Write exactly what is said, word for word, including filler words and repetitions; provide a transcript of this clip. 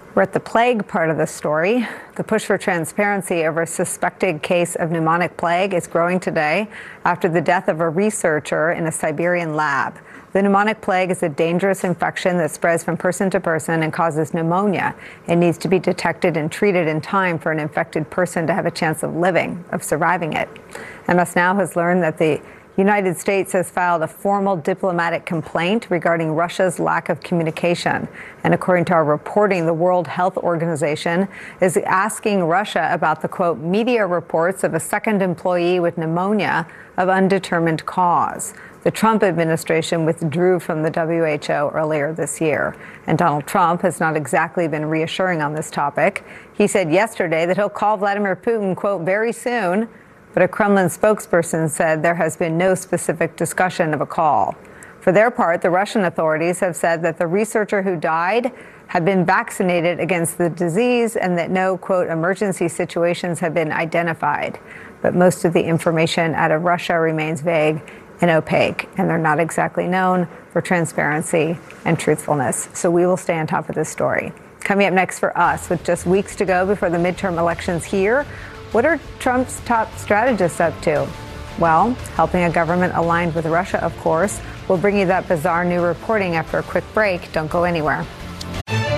We're at the plague part of the story. The push for transparency over a suspected case of pneumonic plague is growing today after the death of a researcher in a Siberian lab. The pneumonic plague is a dangerous infection that spreads from person to person and causes pneumonia. It needs to be detected and treated in time for an infected person to have a chance of living, of surviving it. M S Now has learned that the United States has filed a formal diplomatic complaint regarding Russia's lack of communication. And according to our reporting, the World Health Organization is asking Russia about the, quote, media reports of a second employee with pneumonia of undetermined cause. The Trump administration withdrew from the W H O earlier this year. And Donald Trump has not exactly been reassuring on this topic. He said yesterday that he'll call Vladimir Putin, quote, very soon. But a Kremlin spokesperson said there has been no specific discussion of a call. For their part, the Russian authorities have said that the researcher who died had been vaccinated against the disease and that no, quote, emergency situations have been identified. But most of the information out of Russia remains vague and opaque, and they're not exactly known for transparency and truthfulness. So we will stay on top of this story. Coming up next for us, with just weeks to go before the midterm elections here, what are Trump's top strategists up to? Well, helping a government aligned with Russia, of course. We'll bring you that bizarre new reporting after a quick break. Don't go anywhere.